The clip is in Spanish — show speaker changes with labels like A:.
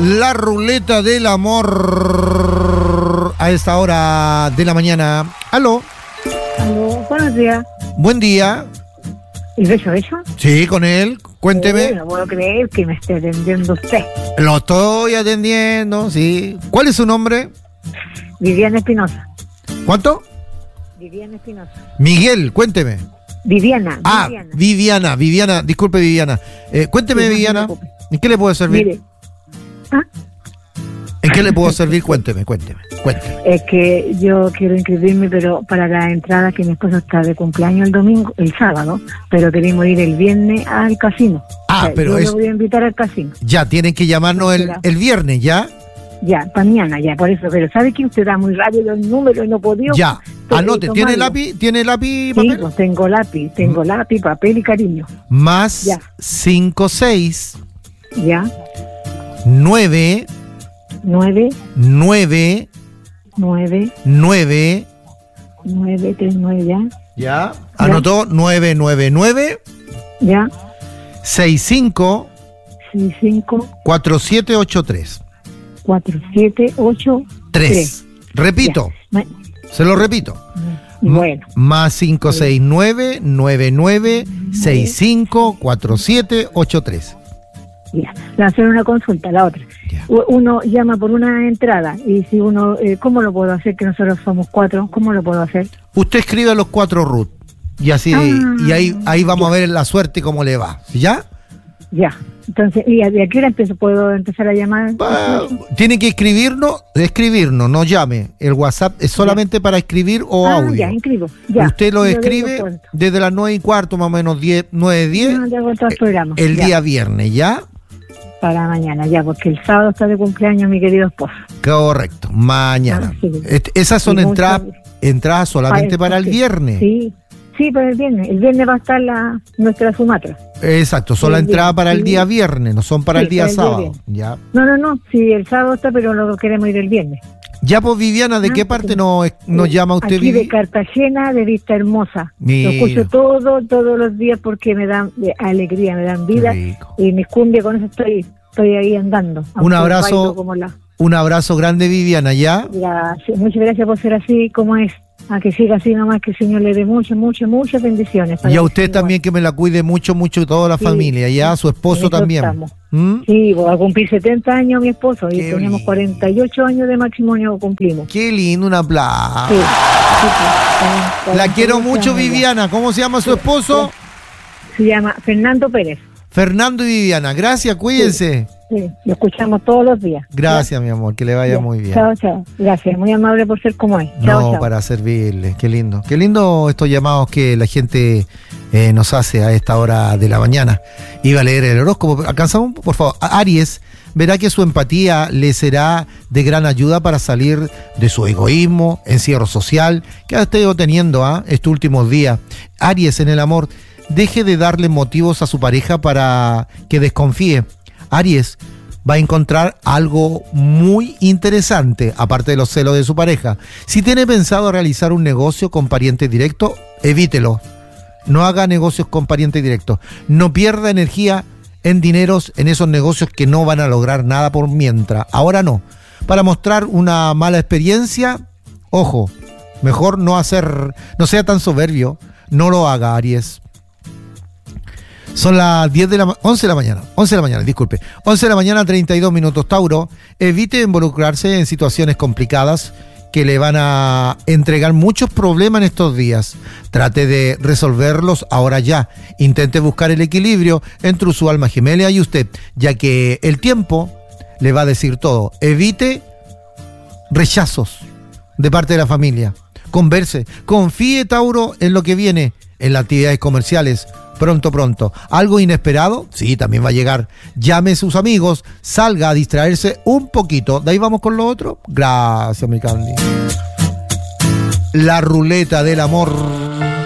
A: La ruleta del amor a esta hora de la mañana. Aló.
B: Aló, buenos días.
A: Buen día.
B: ¿Y beso?
A: Sí, con él. Cuénteme.
B: No puedo creer que me esté atendiendo usted.
A: Lo estoy atendiendo, sí. ¿Cuál es su nombre?
B: Viviana Espinosa.
A: ¿Cuánto?
B: Viviana Espinosa.
A: Miguel, cuénteme.
B: Viviana.
A: Viviana. Disculpe, Viviana. Cuénteme,
B: Sí, no
A: Viviana.
B: se preocupe.
A: ¿En qué le puedo servir?
B: Mire.
A: ¿En qué le puedo servir? Cuénteme.
B: Es que yo quiero inscribirme, pero para la entrada que mi esposo está de cumpleaños el sábado, pero queremos ir el viernes al casino.
A: Pero
B: yo lo voy a invitar al casino.
A: Ya, tienen que llamarnos el viernes, ¿ya?
B: Ya, mañana, ya, por eso. Pero ¿sabe que usted da muy rápido el número y no podía?
A: Ya, anote. ¿Tiene lápiz? ¿Tiene lápiz y papel?
B: Sí, pues tengo lápiz, papel y cariño.
A: Más
B: Ya.
A: 56
B: Ya.
A: 9
B: 9
A: 9
B: 9
A: 9
B: 3 9 ya.
A: Ya. Anotó 999
B: Ya.
A: 65
B: 65
A: 4783
B: 4783.
A: Repito.
B: Ya.
A: Se lo repito.
B: Bueno.
A: Más 569 99 65 4783.
B: Ya. Le voy a hacer una consulta, la otra.
A: Ya.
B: Uno llama por una entrada y si uno, ¿cómo lo puedo hacer? Que nosotros somos 4, ¿cómo lo puedo hacer?
A: Usted escribe a los 4 Ruth. Y así, y ahí vamos a ver la suerte cómo le va. ¿Ya?
B: Ya. Entonces, ¿y a qué hora puedo empezar a llamar?
A: Tiene que escribirnos, no llame. El WhatsApp es solamente para escribir o audio.
B: Ya, inscribo. Ya.
A: Usted lo
B: Yo
A: escribe
B: digo,
A: desde las 9:15, más o menos 9:10.
B: No, ya hago todo el programa.
A: El
B: Ya.
A: día viernes, ¿ya?
B: Para mañana, ya, porque el sábado está de cumpleaños mi querido esposo.
A: Correcto, mañana.
B: Sí.
A: Esas son
B: Y
A: entradas solamente para el viernes.
B: Sí, para el viernes. El viernes va a estar nuestra Sumatra.
A: Exacto, son la entrada para el día viernes, no son para el día sábado. Ya.
B: No, sí, el sábado está, pero lo queremos ir el viernes.
A: Ya, pues, Viviana, ¿de qué parte nos llama usted,
B: Aquí de Cartagena, de Vista Hermosa.
A: Mira.
B: Lo escucho todos los días porque me dan alegría, me dan vida.
A: Rico.
B: Y mis cumbias, con eso estoy ahí andando.
A: Un abrazo, un abrazo grande, Viviana, ¿ya?
B: Gracias, muchas gracias por ser así como es. A que siga así nomás, que el Señor le dé muchas bendiciones.
A: Y a usted también, que me la cuide mucho, toda la familia, ¿ya? Su esposo también.
B: Sí, va a cumplir 70 años mi esposo y
A: Qué
B: tenemos
A: lindo.
B: 48 años de matrimonio cumplimos.
A: Qué lindo, un aplauso.
B: Sí.
A: La quiero mucho, Viviana. ¿Cómo se llama su esposo?
B: Se llama Fernando Pérez.
A: Fernando y Viviana. Gracias, cuídense.
B: Sí, lo escuchamos todos los días.
A: Gracias, mi amor, que le vaya muy bien.
B: Chao. Gracias, muy amable por ser como es.
A: No, para servirle. Qué lindo. Qué lindo estos llamados que la gente nos hace a esta hora de la mañana. Iba a leer el horóscopo. ¿Alcanzamos? Por favor. Aries verá que su empatía le será de gran ayuda para salir de su egoísmo, encierro social que ha estado teniendo estos últimos días. Aries, en el amor, deje de darle motivos a su pareja para que desconfíe. Aries va a encontrar algo muy interesante, aparte de los celos de su pareja. Si tiene pensado realizar un negocio con pariente directo, evítelo. No haga negocios con pariente directo. No pierda energía en dineros en esos negocios que no van a lograr nada por mientras. Ahora no. Para mostrar una mala experiencia, ojo, mejor no sea tan soberbio. No lo haga, Aries. Son las 11 de la mañana, 11 de la mañana, 32 minutos. Tauro, evite involucrarse en situaciones complicadas que le van a entregar muchos problemas en estos días. Trate de resolverlos ahora ya. Intente buscar el equilibrio entre su alma gemela y usted, ya que el tiempo le va a decir todo. Evite rechazos de parte de la familia. Converse, confíe, Tauro, en lo que viene, en las actividades comerciales. Pronto. ¿Algo inesperado? Sí, también va a llegar. Llame a sus amigos, salga a distraerse un poquito. De ahí vamos con lo otro. Gracias, mi Candy. La ruleta del amor.